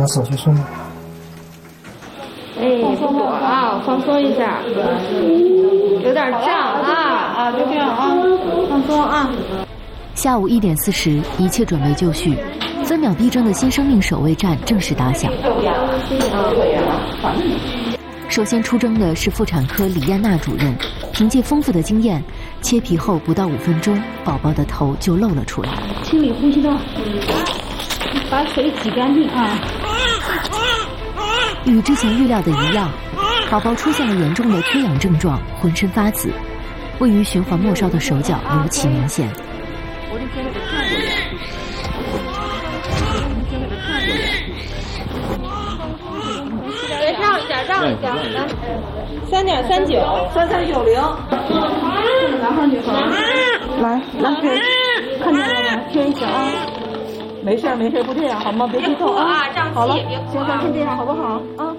手续顺利。 哎，不躲啊，放松一下，有点胀啊，就这样啊，放松啊。 下午1点40，一切准备就绪，分秒必争的新生命守卫战正式打响。首先出征的是妇产科李艳娜主任，凭借丰富的经验，切皮后不到5分钟，宝宝的头就露了出来。 清理呼吸道，把水挤干净啊。 与之前预料的一样，宝宝出现了严重的缺氧症状，浑身发紫，位于循环末梢的手脚尤其明显。 我这天给他看过来让一下，来，3.39，3390，男孩女孩，来，看见了吗？听一下啊。没事，不这样好吗？别激动啊！好了，行，咱先这样好不好？啊。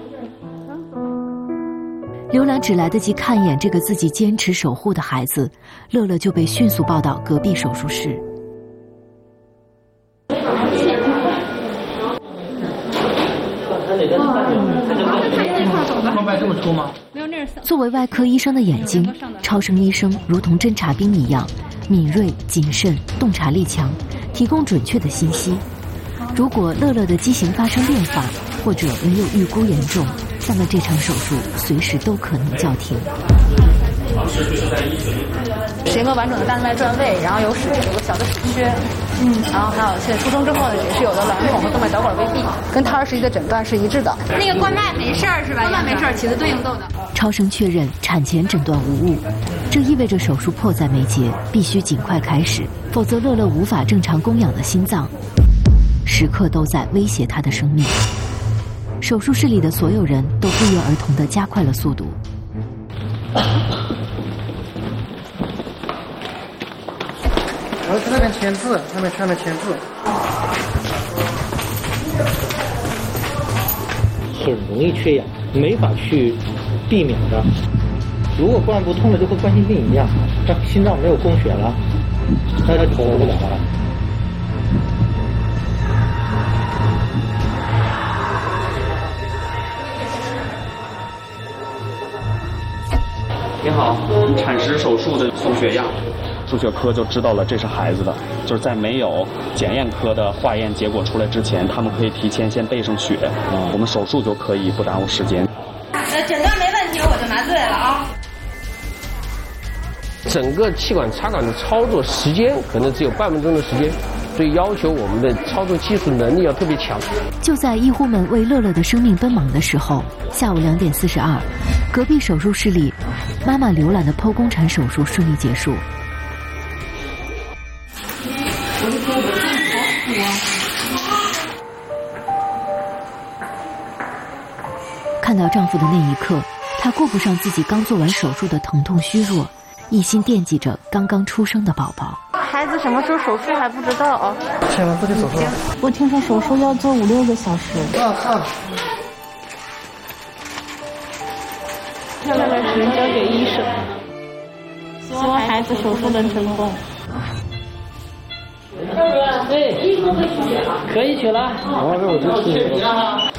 刘兰只来得及看一眼这个自己坚持守护的孩子，乐乐就被迅速抱到隔壁手术室。 这么粗吗？ 作为外科医生的眼睛，超声医生如同侦察兵一样，敏锐、谨慎，洞察力强，提供准确的信息。如果乐乐的畸形发生变化，或者没有预估严重，那么这场手术随时都可能叫停。 是一个完整的大动脉转位，然后有个小的室缺，然后还有现在出生之后呢，也是有的卵孔和动脉导管未闭，跟胎儿实际的诊断是一致的。 那个冠脉没事儿是吧？ 冠脉没事儿，起子对应窦的。 超声确认产前诊断无误，这意味着手术迫在眉睫，必须尽快开始，否则乐乐无法正常供氧的心脏，时刻都在威胁他的生命。手术室里的所有人都不约而同地加快了速度。 我在那边签字，那边签字。 很容易缺氧，没法去避免的。如果灌不通了，就和冠心病一样，他心脏没有供血了，那他活不了了。 你好，产时手术的送血样。 输血科就知道了这是孩子的，就是在没有检验科的化验结果出来之前，他们可以提前先备上血，我们手术就可以不耽误时间。 诊断没问题，我就麻醉了啊。 整个气管插管的操作时间可能只有半分钟的时间，所以要求我们的操作技术能力要特别强。 就在医护们为乐乐的生命奔忙的时候，下午2点42，隔壁手术室里，妈妈刘兰的剖宫产手术顺利结束。看到丈夫的那一刻，她顾不上自己刚做完手术的疼痛虚弱，一心惦记着刚刚出生的宝宝。 孩子什么时候手术还不知道啊？ 签完不就手术？ 我听说手术要做5-6个小时。接下来时间交给医生，希望孩子手术能成功。 对，可以取了。 好，那我就取了。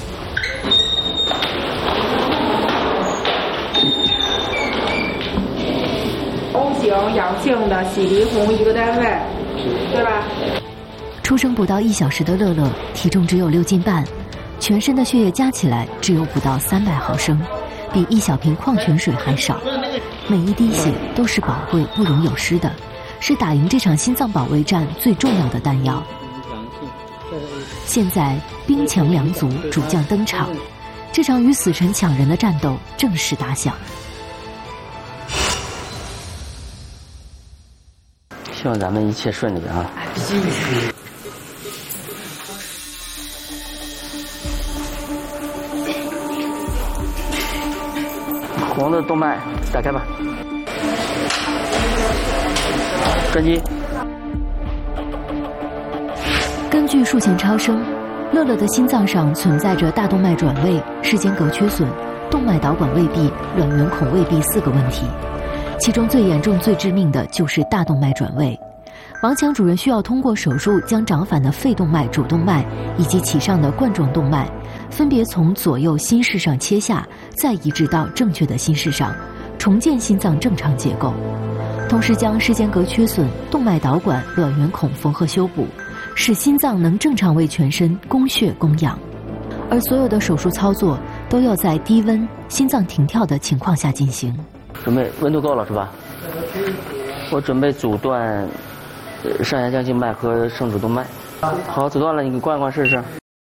O型阳性的洗涤红1个单位，对吧？ 出生不到1小时的乐乐，体重只有6斤半，全身的血液加起来只有不到300毫升，比1小瓶矿泉水还少。每一滴血都是宝贵不容有失的，是打赢这场心脏保卫战最重要的弹药。现在兵强粮足，主将登场，这场与死神抢人的战斗正式打响。 希望咱们一切顺利啊！黄的动脉打开吧，专机。 根据术前超声，乐乐的心脏上存在着大动脉转位、室间隔缺损、动脉导管未闭、卵圆孔未闭4个问题。其中最严重、最致命的就是大动脉转位。王强主任需要通过手术将长反的肺动脉、主动脉以及其上的冠状动脉分别从左右心室上切下，再移植到正确的心室上，重建心脏正常结构。同时将室间隔缺损、动脉导管、卵圆孔缝合修补，使心脏能正常为全身供血供氧。而所有的手术操作都要在低温、心脏停跳的情况下进行。 准备温度够了是吧？我准备阻断上下降静脉和圣主动脉。好，阻断了，你给灌一灌试试。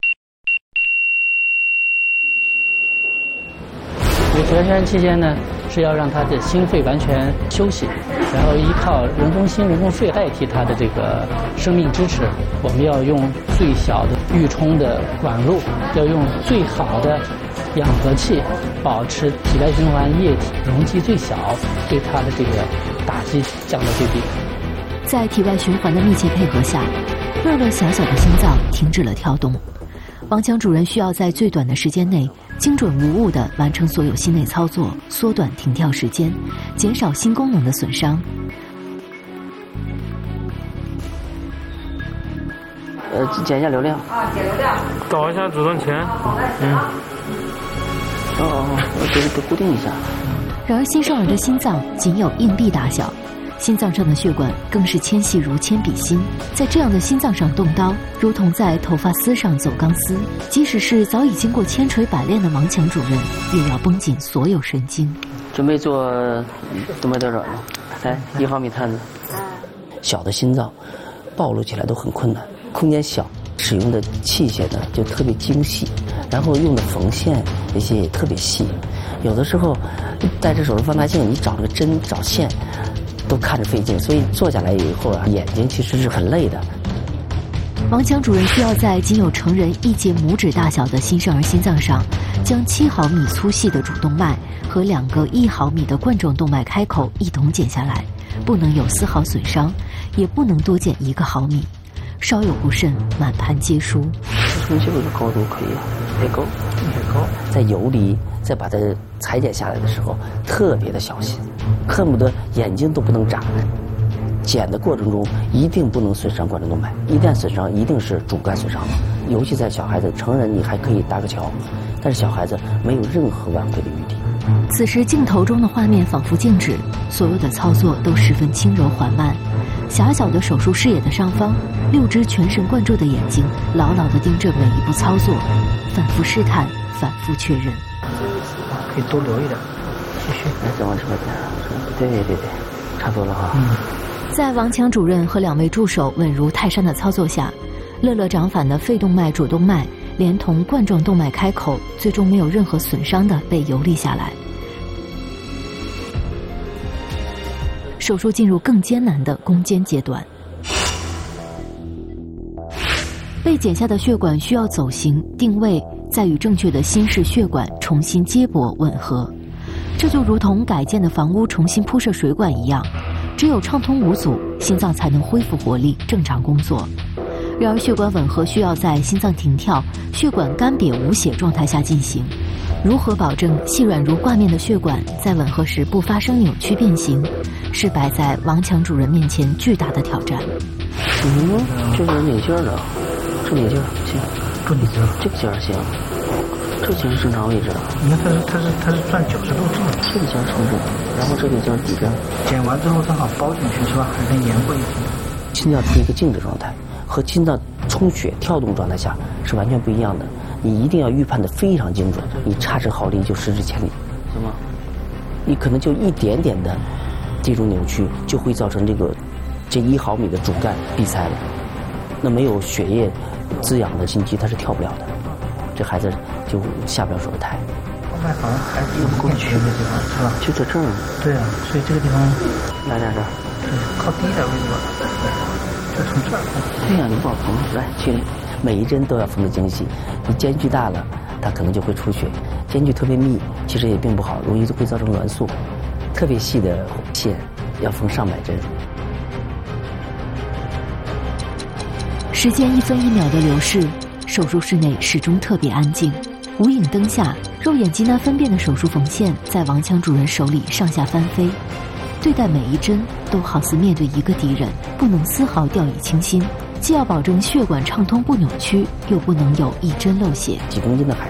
全身期间呢，是要让他的心肺完全休息，然后依靠人工心、人工肺代替他的这个生命支持。我们要用最小的预冲的管路，要用最好的氧合器，保持体外循环液体容积最小，对他的这个打击降到最低。 在体外循环的密切配合下，乐乐小小的心脏停止了跳动。王强主任需要在最短的时间内精准无误地完成所有心内操作，缩短停跳时间，减少心功能的损伤。 减一下流量。 减流量。 导一下主动钳。 我觉得得固定一下。 然而新生儿的心脏仅有硬币大小，心脏上的血管更是纤细如铅笔芯，在这样的心脏上动刀，如同在头发丝上走钢丝。即使是早已经过千锤百炼的王强主任，也要绷紧所有神经。 准备做动脉导管了，来1毫米探子。小的心脏暴露起来都很困难，空间小，使用的器械呢就特别精细，然后用的缝线那些也特别细。有的时候带着手术放大镜，你找那个针找线都看着费劲，所以做下来以后啊，眼睛其实是很累的。 王强主任需要在仅有成人1节拇指大小的新生儿心脏上，将7毫米粗细的主动脉和2个1毫米的冠状动脉开口一同剪下来，不能有丝毫损伤，也不能多剪1个毫米，稍有不慎，满盘皆输。 从这个高度可以啊，别高，别高。在游离，再把它裁剪下来的时候，特别的小心，恨不得眼睛都不能眨。剪的过程中一定不能损伤冠状动脉，一旦损伤，一定是主干损伤。尤其在小孩子，成人你还可以搭个桥，但是小孩子没有任何挽回的余地。 此时镜头中的画面仿佛静止，所有的操作都十分轻柔缓慢。狭小的手术视野的上方，6只全神贯注的眼睛牢牢地盯着每一步操作，反复试探，反复确认。 可以多留一点，继续。 来，再往这边点。对，差不多了哈。 在王强主任和2位助手稳如泰山的操作下，乐乐掌反的肺动脉、主动脉连同冠状动脉开口，最终没有任何损伤的被游离下来。手术进入更艰难的攻坚阶段，被剪下的血管需要走形、定位，再与正确的心室血管重新接驳吻合。这就如同改建的房屋重新铺设水管一样，只有畅通无阻，心脏才能恢复活力，正常工作。然而血管吻合需要在心脏停跳、血管干瘪无血状态下进行。如何保证细软如挂面的血管在吻合时不发生扭曲变形，是摆在王强主任面前巨大的挑战。 这个拧劲儿了，这拧劲儿行， 不拧劲儿， 这个劲儿行，这劲儿正常位置了。 你看它是转90度正， 这个劲儿撑住，然后这个劲儿抵着。 剪完之后正好包进去是吧？还能延过一点。 心脏是一个静止状态，和心脏充血跳动状态下是完全不一样的。你一定要预判的非常精准，你差之毫厘就失之千里，行吗？你可能就一点点的这种扭曲，就会造成这1毫米的主干闭塞了。那没有血液滋养的心肌，它是跳不了的，这孩子就下不了手术台。 动脉好像还有不过去的地方是吧？ 就在这儿。 对啊，所以这个地方来这儿， 靠低点位置吧，就从这儿。 对呀，你不好缝，来去。每一针都要缝得精细，你间距大了，它可能就会出血；间距特别密，其实也并不好，容易会造成挛缩。特别细的线要缝上百针。 时间1分1秒的流逝，手术室内始终特别安静。无影灯下，肉眼极难分辨的手术缝线在王强主任手里上下翻飞。对待每一针都好似面对一个敌人，不能丝毫掉以轻心。既要保证血管畅通不扭曲，又不能有一针漏血。 几公斤的孩